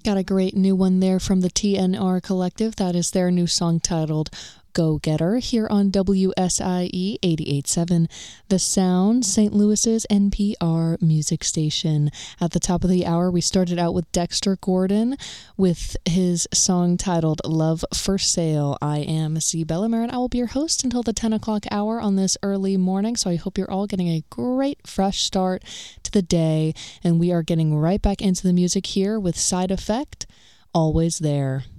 Got a great new one there from the TNR Collective. That is their new song titled Go Getter here on WSIE 88.7 The Sound, St. Louis's NPR music station. At the top of the hour, we started out with Dexter Gordon with his song titled Love for Sale. I am C. Bellamere, and I will be your host until the 10 o'clock hour on this early morning, so I hope you're all getting a great fresh start to the day, and we are getting right back into the music here with Side Effect, Always There.